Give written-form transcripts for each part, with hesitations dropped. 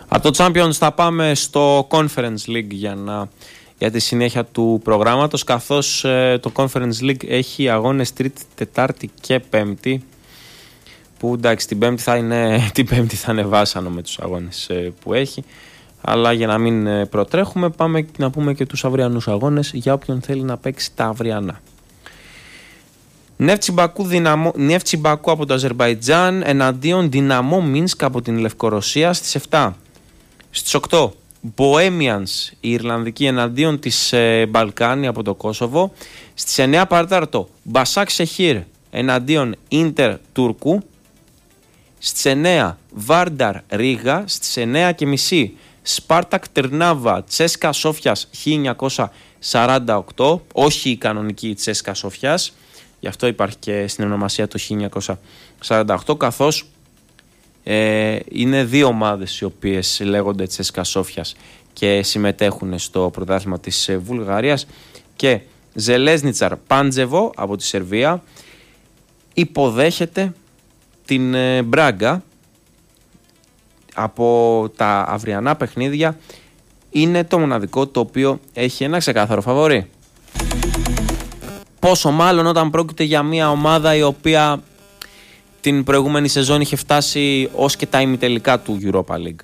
Από το Champions θα πάμε στο Conference League για τη συνέχεια του προγράμματος, καθώς το Conference League έχει αγώνες Τρίτη, Τετάρτη και Πέμπτη, που εντάξει την Πέμπτη θα είναι βάσανο με τους αγώνες που έχει, αλλά για να μην προτρέχουμε πάμε να πούμε και τους αυριανούς αγώνες για όποιον θέλει να παίξει τα αυριανά. Νεύτσι Μπακού από το Αζερμπαϊτζάν εναντίον Δυναμό Μίνσκ από την Λευκορωσία στις 7. Στις 8 Bohemians η Ιρλανδική εναντίον της Μπαλκάνη από το Κόσοβο. Στις 9 παρατάρτο Μπασάκ Σεχίρ εναντίον Ίντερ Τούρκου. Στις 9 Βάρνταρ Ρίγα. Στις 9:30 Σπάρτακ Τερνάβα Τσέσκα Σόφιας 1948, όχι η κανονική Τσέσκα Σόφιας, γι' αυτό υπάρχει και στην ονομασία το 1948, καθώς είναι δύο ομάδες οι οποίες λέγονται Τσέσκα Σόφιας και συμμετέχουν στο πρωτάθλημα της Βουλγαρίας. Και Ζελέσνιτσαρ Πάντζεβο από τη Σερβία υποδέχεται την Μπράγκα. Από τα αυριανά παιχνίδια είναι το μοναδικό το οποίο έχει ένα ξεκάθαρο φαβορί. Πόσο μάλλον όταν πρόκειται για μια ομάδα η οποία την προηγούμενη σεζόν είχε φτάσει ως και τα ημιτελικά του Europa League.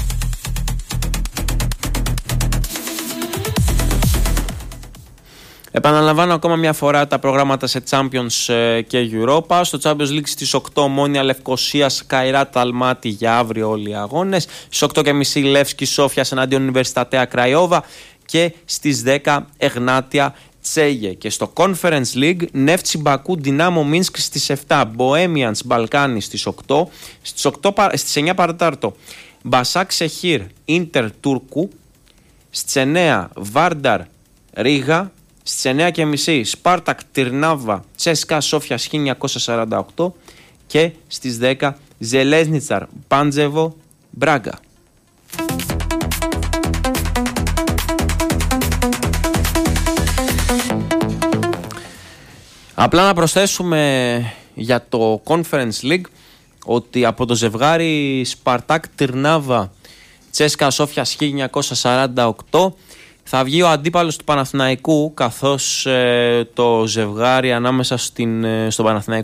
Επαναλαμβάνω ακόμα μια φορά τα προγράμματα σε Champions και Europa. Στο Champions League στις 8 Ομόνια Λευκοσίας Καϊράτ Αλμάτι για αύριο όλοι οι αγώνες. Στις 8:30 Λεύσκι Σόφιας εναντίον Ουνιβερσιτατέα Κραϊόβα. Και στις 10 Εγνάτια Τσέγε. Και στο Conference League Νεύτσι Μπακού Δυνάμο Μίνσκ στις 7. Bohemians Μπαλκάνη στις 8. Στις 9 παρατάρτο Μπασάκ Σεχίρ Ίντερ Τούρκου. Στις 9 Βάρνταρ Ρίγα. Στις 9:30 Σπάρτακ Τυρνάβα Τσέσκα Σόφιας 1948 και στις 10 Ζελέσνιτσαρ Πάντζεβο Μπράγκα. Απλά να προσθέσουμε για το Conference League ότι από το ζευγάρι Σπαρτάκ Τυρνάβα Τσέσκα Σόφιας 1948 θα βγει ο αντίπαλος του Παναθηναϊκού, καθώς το ζευγάρι ανάμεσα στον Παναθηναϊκό